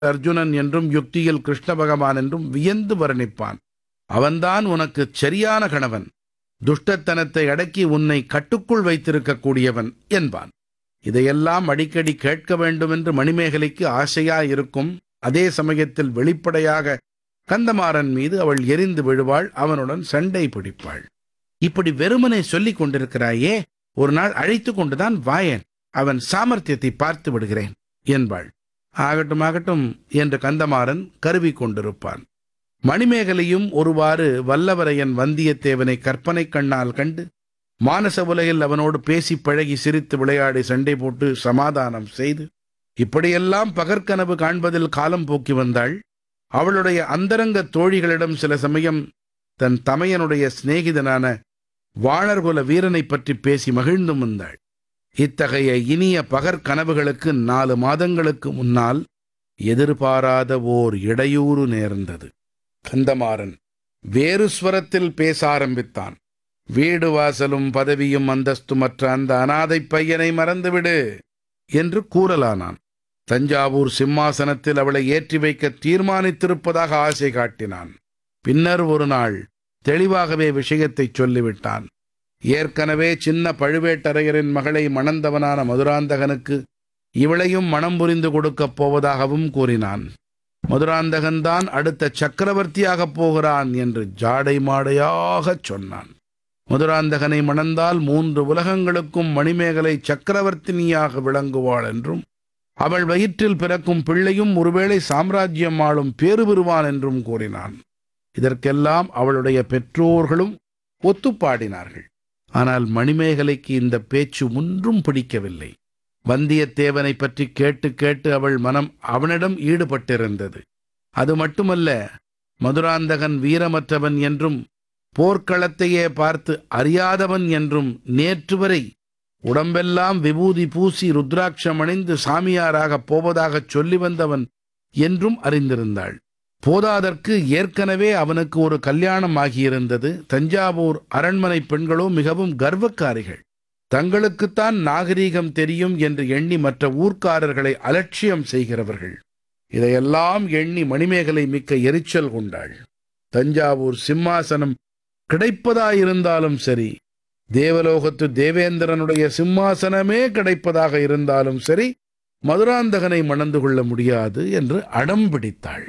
அர்ஜுனன் என்றும் யுக்தியில் கிருஷ்ண பகவான் என்றும் வியந்து வர்ணிப்பான். அவன்தான் உனக்குச் சரியான கணவன், துஷ்டத்தனத்தை அடக்கி உன்னை கட்டுக்குள் வைத்திருக்கக்கூடியவன் என்பான். இதையெல்லாம் அடிக்கடி கேட்க வேண்டுமென்று மணிமேகலைக்கு ஆசையாயிருக்கும். அதே சமயத்தில் வெளிப்படையாக கந்தமாறன் மீது அவள் எரிந்து விழுவாள், அவனுடன் சண்டை பிடிப்பாள். இப்படி வெறுமனே சொல்லிக் கொண்டிருக்கிறாயே, ஒரு நாள் அழைத்து கொண்டுதான் வாயேன், அவன் சாமர்த்தியத்தை பார்த்து விடுகிறேன் என்பாள். ஆகட்டும் ஆகட்டும் என்று கந்தமாறன் கருவி கொண்டிருப்பான். மணிமேகலையும் ஒருவாறு வல்லவரையன் வந்தியத்தேவனை கற்பனை கண்ணால் கண்டு மானச உலகில் அவனோடு பேசி பழகி சிரித்து விளையாடி சண்டை போட்டு சமாதானம் செய்து இப்படியெல்லாம் பகற்கனவு காண்பதில் காலம் போக்கி வந்தாள். அவளுடைய அந்தரங்க தோழிகளிடம் சில சமயம் தன் தமையனுடைய சிநேகிதனான வாணர்குல வீரனை பற்றி பேசி மகிழ்ந்தும் வந்தாள். இத்தகைய இனிய பகற்கனவுகளுக்கு 4 மாதங்களுக்கு முன்னால் எதிர்பாராத ஓர் இடையூறு நேர்ந்தது. கந்தமாறன் வேறு ஸ்வரத்தில் பேச ஆரம்பித்தான். வீடு வாசலும் பதவியும் அந்தஸ்துமற்ற அந்த அனாதை பையனை மறந்துவிடு என்று கூறலானான். தஞ்சாவூர் சிம்மாசனத்தில் அவளை ஏற்றி வைக்க தீர்மானித்திருப்பதாக ஆசை காட்டினான். பின்னர் ஒரு நாள் தெளிவாகவே விஷயத்தை சொல்லிவிட்டான். ஏற்கனவே சின்ன பழுவேட்டரையரின் மகளை மணந்தவனான மதுராந்தகனுக்கு இவளையும் மணம் புரிந்து கொடுக்கப் போவதாகவும் கூறினான். மதுராந்தகன்தான் அடுத்த சக்கரவர்த்தியாகப் போகிறான் என்று ஜாடை மாடையாகச் சொன்னான். மதுராந்தகனை மணந்தால் 3 உலகங்களுக்கும் மணிமேகலை சக்கரவர்த்தினியாக விளங்குவாள் என்றும், அவள் வயிற்றில் பிறக்கும் பிள்ளையும் ஒருவேளை சாம்ராஜ்யம் ஆளும் பேறு பெறுவான் என்றும் கூறினான். இதற்கெல்லாம் அவளுடைய பெற்றோர்களும் ஒத்துப்பாடினார்கள். ஆனால் மணிமேகலைக்கு இந்த பேச்சு ஒன்றும் பிடிக்கவில்லை. வந்தியத்தேவனை பற்றி கேட்டு கேட்டு அவள் மனம் அவனிடம் ஈடுபட்டிருந்தது. அது மட்டுமல்ல, மதுராந்தகன் வீரமற்றவன் என்றும் போர்க்களத்தையே பார்த்து அறியாதவன் என்றும் நேற்று வரை உடம்பெல்லாம் விபூதி பூசி ருத்ராட்சம் அணிந்து சாமியாராகப் போவதாகச் சொல்லி வந்தவன் என்றும் அறிந்திருந்தாள். போதாதற்கு ஏற்கனவே அவனுக்கு ஒரு கல்யாணம் ஆகியிருந்தது. தஞ்சாவூர் அரண்மனை பெண்களோ மிகவும் கர்வக்காரிகள். தங்களுக்குத்தான் நாகரீகம் தெரியும் என்று எண்ணி மற்ற ஊர்க்காரர்களை அலட்சியம் செய்கிறவர்கள். இதையெல்லாம் எண்ணி மணிமேகலை மிக்க எரிச்சல் கொண்டாள். தஞ்சாவூர் சிம்மாசனம் கிடைப்பதாயிருந்தாலும் சரி, தேவலோகத்து தேவேந்திரனுடைய சிம்மாசனமே கிடைப்பதாக இருந்தாலும் சரி, மதுராந்தகனை மணந்து கொள்ள முடியாது என்று அடம் பிடித்தாள்.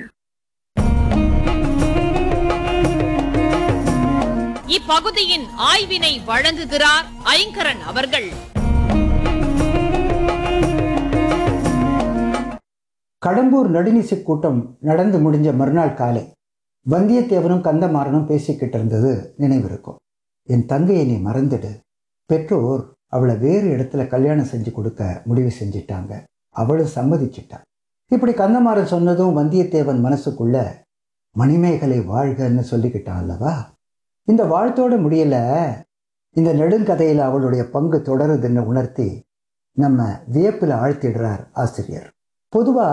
இப்பகுதியின் ஆய்வினை வழங்குகிறார் ஐங்கரன் அவர்கள். கடம்பூர் நடுநிசி கூட்டம் நடந்து முடிஞ்ச மறுநாள் காலை வந்தியத்தேவனும் கந்தமாறனும் பேசிக்கிட்டு இருந்தது நினைவிருக்கும். என் தங்கையை நீ மறந்துடு, பெற்றோர் அவளை வேறு இடத்துல கல்யாணம் செஞ்சு கொடுக்க முடிவு செஞ்சிட்டாங்க, அவளும் சம்மதிச்சிட்டான். இப்படி கந்தமாறன் சொன்னதும் வந்தியத்தேவன் மனசுக்குள்ள மணிமேகலை வாழ்கன்னு சொல்லிக்கிட்டான் அல்லவா. இந்த வாழ்த்தோட முடியல, இந்த நெடுங்கதையில் அவளுடைய பங்கு தொடருதுன்னு உணர்த்தி நம்ம வியப்பில் ஆழ்த்திடுறார் ஆசிரியர். பொதுவா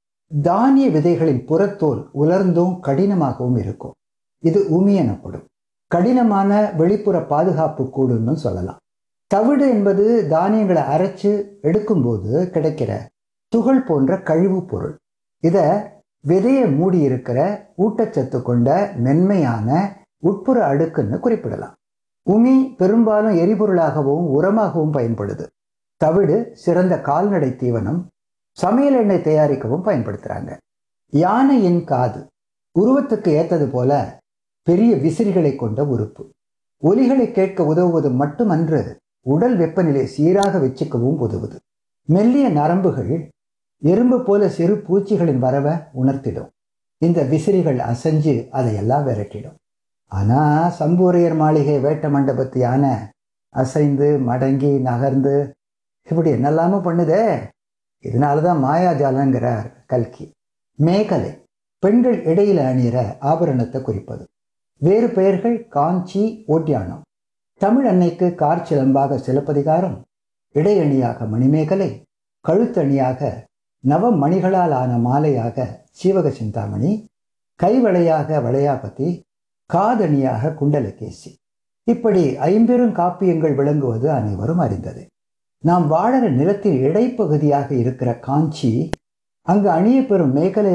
தானிய விதைகளின் புறத்தோல் உலர்ந்தும் கடினமாகவும் இருக்கும். இது உமி எனப்படும். கடினமான வெளிப்புற பாதுகாப்பு கூடுன்னு சொல்லலாம். தவிடு என்பது தானியங்களை அரைச்சு எடுக்கும்போது கிடைக்கிற துகள் போன்ற கழிவு பொருள். இத விதையை மூடி இருக்கிற ஊட்டச்சத்து கொண்ட மென்மையான உட்புற அடுக்குன்னு குறிப்பிடலாம். உமி பெரும்பாலும் எரிபொருளாகவும் உரமாகவும் பயன்படுது. தவிடு சிறந்த கால்நடை தீவனம், சமையல் எண்ணெய் தயாரிக்கவும் பயன்படுத்துறாங்க. யானையின் காது உருவத்துக்கு ஏற்றது போல பெரிய விசிறிகளை கொண்ட உறுப்பு. ஒலிகளை கேட்க உதவுவது மட்டுமன்று, உடல் வெப்பநிலை சீராக வச்சுக்கவும் உதவுது. மெல்லிய நரம்புகள் எறும்பு போல சிறு பூச்சிகளின் வரவை உணர்த்திடும். இந்த விசிறிகள் அசைஞ்சு அதையெல்லாம் விரட்டிடும். ஆனா சம்பூரையர் மாளிகை வேட்ட மண்டபத்து யானை அசைந்து மடங்கி நகர்ந்து இப்படி என்னெல்லாமோ பண்ணுதே. இதனாலதான் மாயாஜாலங்கிறார் கல்கி. மேகலை பெண்கள் இடையில அணிகிற ஆபரணத்தை குறிப்பது. வேறு பெயர்கள் காஞ்சி, ஓட்டியானம். தமிழ் அன்னைக்கு கார்ச்சிலம்பாக சிலப்பதிகாரம், இடையணியாக மணிமேகலை, கழுத்தணியாக நவமணிகளால் ஆன மாலையாக சீவக சிந்தாமணி, கைவளையாக வளையாபதி, காதணியாக குண்டலகேசி. இப்படி 50 காப்பியங்கள் விளங்குவது அனைவரும் அறிந்தது. நாம் வாழற நிலத்தின் இடைப்பகுதியாக இருக்கிற காஞ்சி அங்கு அணிய பெறும் மேகலை